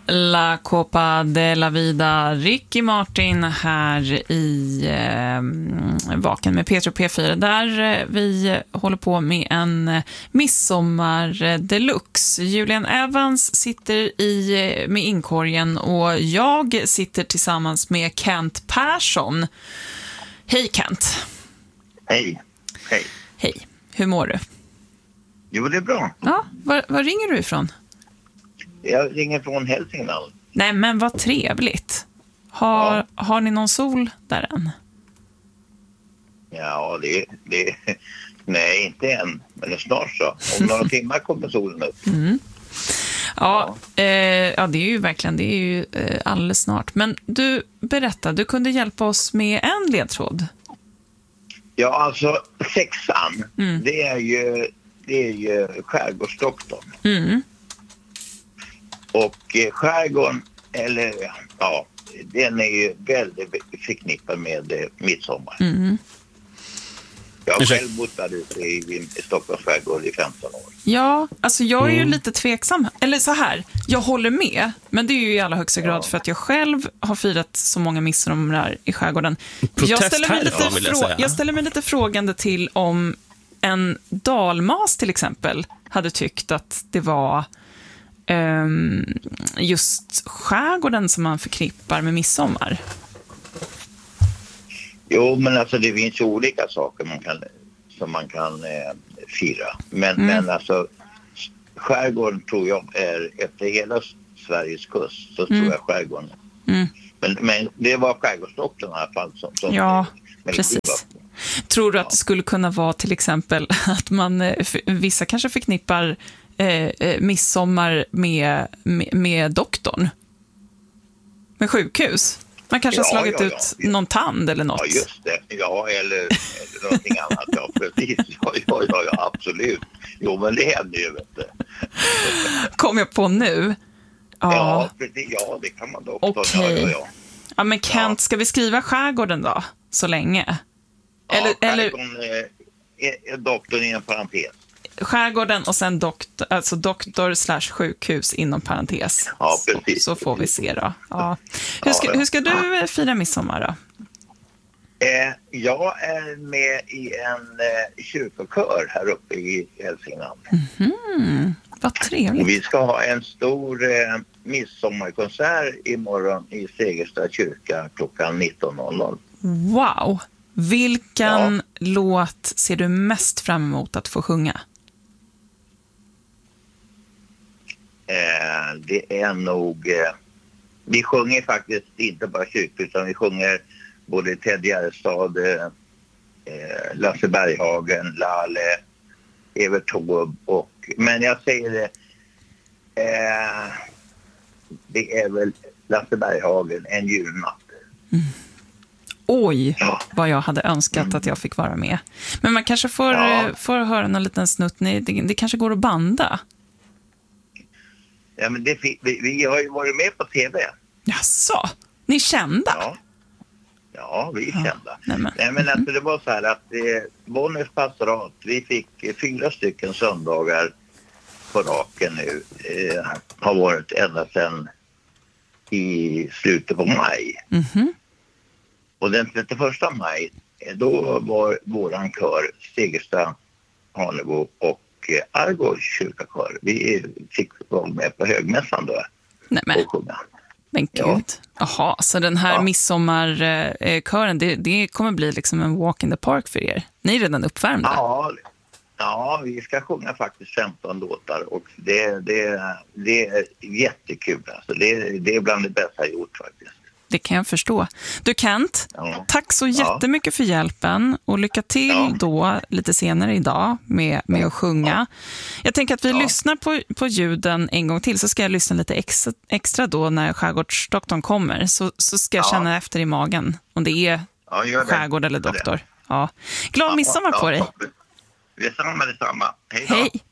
La Copa de la Vida, Ricky Martin här i Vaken med Peter och P4, där vi håller på med en midsommar deluxe. Julian Evans sitter med inkorgen och jag sitter tillsammans med Kent Persson. Hej Kent. Hej. Hej. Hej. Hur mår du? Jo, det är bra. Ja, var ringer du ifrån? Jag ringer från Hälsingland. Nej, men vad trevligt. Har ni någon sol där än? Ja, nej, inte än. Men det är snart så. Om några timmar kommer solen upp. Mm. Ja, det är ju verkligen, det är ju alldeles snart. Men du, berätta, du kunde hjälpa oss med en ledtråd. Ja, alltså 6:an, det är ju skärgårdsdoktorn. Mm. Och skärgården, den är ju väldigt förknippad med midsommar. Mm. Jag har själv bott där ute i Stockholms skärgård i 15 år. Ja, alltså jag är ju lite tveksam. Eller så här, jag håller med. Men det är ju i allra högsta grad för att jag själv har firat så många midsommar i skärgården. Jag ställer mig lite frågande till om en dalmas till exempel hade tyckt att det var just skärgården som man förknippar med midsommar. Jo, men alltså det finns ju olika saker man kan fira. Men alltså skärgården tror jag är efter hela Sveriges kust, så tror jag skärgården. Men det var skärgårdsdoktorn i alla fall som ja, precis. Tror du att det skulle kunna vara till exempel att vissa kanske förknippar midsommar med doktorn? Med sjukhus? Man kanske har slagit ut någon tand eller något. Ja, just det. Ja, eller någonting annat. Ja, precis. Ja, absolut. Jo, men det händer ju, vet du. Kom jag på nu? Ja, precis. Ja, det kan man doktorn. Okej. Ja, men Kent, ska vi skriva skärgården då? Så länge? Eller doktorn i en parentes. Skärgården och sen doktor/sjukhus inom parentes. Ja, precis. Så får vi se då. Ja. Hur ska du fira midsommar då? Jag är med i en kyrkokör här uppe i Hälsingland. Vad trevligt. Och vi ska ha en stor midsommarkonsert imorgon i Segersta kyrka klockan 19:00. Wow! Vilken låt ser du mest fram emot att få sjunga? Det är nog... vi sjunger faktiskt inte bara kyrkor, utan vi sjunger både Ted Gärdestad, Lasse Berghagen, Lalle, Evert Taube men jag säger det, det är väl Lasse Berghagen, En julnatt. Oj, vad jag hade önskat att jag fick vara med. Men man kanske får höra en liten snutt. Det kanske går att banda. Ja, men vi har ju varit med på TV. Jaså? Ni är kända? Ja, vi är kända. Nej, men alltså, det var så här att Bonniers pastorat, vi fick 4 stycken söndagar på raken nu. Har varit ända sedan i slutet på maj. Och den 31 maj, då var våran kör Segersta, Hanebo och Argårds kyrkakör. Vi fick vara med på högmässan då. Nej, men gud. Jaha, så den här midsommarkören, det kommer bli liksom en walk in the park för er. Ni är redan uppvärmda. Ja, vi ska sjunga faktiskt 15 låtar och det är jättekul. Alltså, det är bland det bästa jag gjort faktiskt. Det kan jag förstå. Du Kent, tack så jättemycket för hjälpen och lycka till då lite senare idag med att sjunga. Jag tänker att vi lyssnar på ljuden en gång till, så ska jag lyssna lite extra då när skärgårdsdoktorn kommer, så ska jag känna efter i magen om det är skärgård eller doktor. Ja. Glad midsommar på dig. Detsamma. Hej.